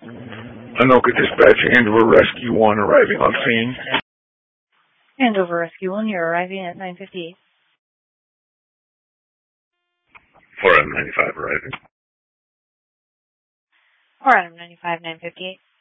Anoka Dispatch, Andover Rescue 1 arriving on scene. Andover Rescue 1, you're arriving at 9:58. 4 Adam 95 arriving. 4 Adam 95, 9:58.